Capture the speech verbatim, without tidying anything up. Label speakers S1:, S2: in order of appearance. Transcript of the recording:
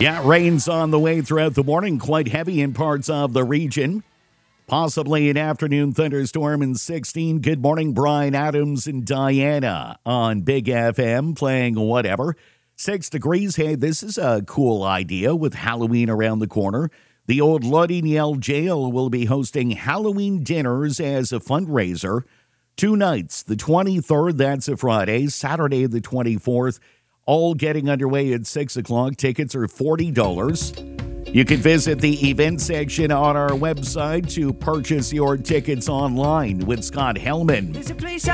S1: Yeah, rain's on the way throughout the morning, quite heavy in parts of the region. Possibly an afternoon thunderstorm in sixteen. Good morning, Brian Adams and Diana on Big F M playing whatever. Six degrees. Hey, this is a cool idea with Halloween around the corner. The old Lauderdale Jail will be hosting Halloween dinners as a fundraiser. Two nights, the twenty-third, that's a Friday, Saturday the twenty-fourth, all getting underway at six o'clock. Tickets are forty dollars. You can visit the event section on our website to purchase your tickets online with Scott Hellman.